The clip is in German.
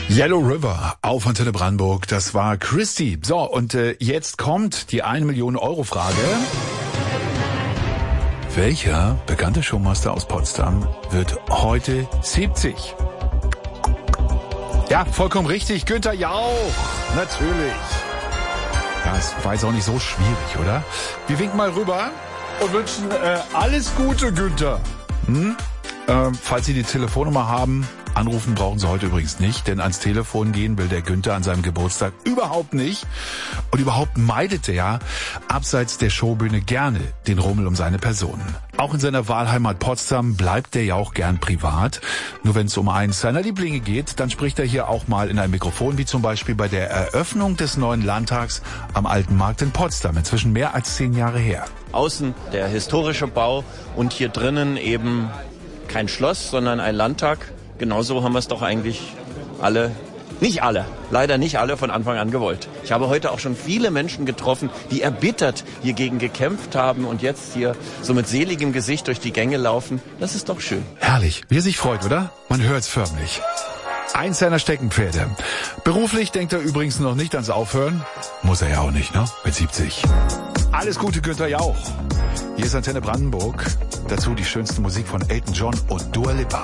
Yellow River auf Antenne Brandenburg, das war Christy. So, und jetzt kommt die 1 Million Euro Frage. Welcher bekannte Showmaster aus Potsdam wird heute 70? Ja, vollkommen richtig, Günther Jauch, natürlich. Ja, es war jetzt auch nicht so schwierig, oder? Wir winken mal rüber und wünschen alles Gute, Günther. Falls Sie die Telefonnummer haben, anrufen brauchen Sie heute übrigens nicht, denn ans Telefon gehen will der Günther an seinem Geburtstag überhaupt nicht. Und überhaupt meidet er abseits der Showbühne gerne den Rummel um seine Person. Auch in seiner Wahlheimat Potsdam bleibt er ja auch gern privat. Nur wenn es um eins seiner Lieblinge geht, dann spricht er hier auch mal in ein Mikrofon, wie zum Beispiel bei der Eröffnung des neuen Landtags am Alten Markt in Potsdam, inzwischen mehr als 10 Jahre her. Außen der historische Bau und hier drinnen eben kein Schloss, sondern ein Landtag. Genauso haben wir es doch eigentlich leider nicht alle von Anfang an gewollt. Ich habe heute auch schon viele Menschen getroffen, die erbittert hiergegen gekämpft haben und jetzt hier so mit seligem Gesicht durch die Gänge laufen. Das ist doch schön. Herrlich, wie er sich freut, oder? Man hört's förmlich. Eins seiner Steckenpferde. Beruflich denkt er übrigens noch nicht ans Aufhören. Muss er ja auch nicht, ne? Mit 70. Alles Gute, Günther Jauch. Hier ist Antenne Brandenburg. Dazu die schönste Musik von Elton John und Dua Lipa.